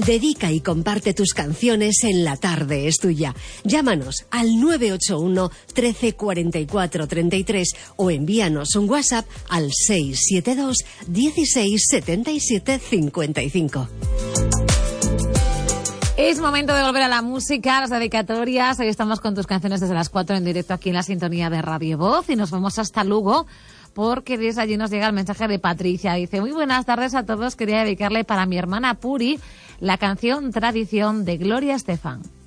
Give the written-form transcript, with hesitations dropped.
Dedica y comparte tus canciones en La Tarde es Tuya. Llámanos al 981 13 44 33 o envíanos un WhatsApp al 672 16 77 55. Es momento de volver a la música, a las dedicatorias. Hoy estamos con tus canciones desde las 4 en directo aquí en la sintonía de Radio Voz y nos vamos hasta Lugo porque desde allí nos llega el mensaje de Patricia. Dice: muy buenas tardes a todos, quería dedicarle para mi hermana Puri la canción Tradición de Gloria Estefan.